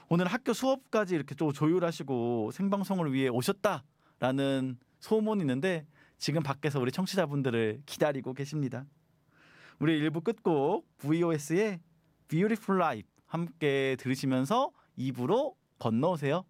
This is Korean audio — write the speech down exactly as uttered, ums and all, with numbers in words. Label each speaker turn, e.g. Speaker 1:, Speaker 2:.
Speaker 1: 오늘 학교 수업까지 이렇게 또 조율하시고 생방송을 위해 오셨다라는 소문이 있는데 지금 밖에서 우리 청취자분들을 기다리고 계십니다. 우리 일 부 끝곡 브이오에스의 Beautiful Life 함께 들으시면서 이 부로 건너오세요.